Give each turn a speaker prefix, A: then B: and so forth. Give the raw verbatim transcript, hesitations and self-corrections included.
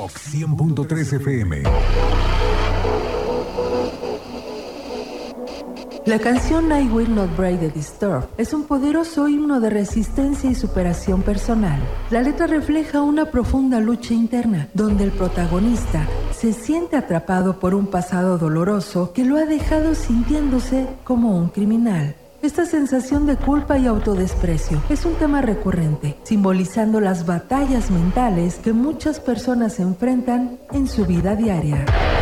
A: Rock cien punto tres F M.
B: La canción I Will Not Break the Disturbed es un poderoso himno de resistencia y superación personal. La letra refleja una profunda lucha interna, donde el protagonista se siente atrapado por un pasado doloroso que lo ha dejado sintiéndose como un criminal. Esta sensación de culpa y autodesprecio es un tema recurrente, simbolizando las batallas mentales que muchas personas enfrentan en su vida diaria.